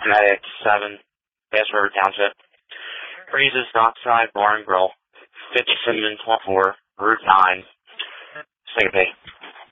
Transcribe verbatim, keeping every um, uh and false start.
Medic seven, Bass River Township. Freezes Dockside Bar and Grill, fifty-seven twenty-four, Route nine, Syncopate.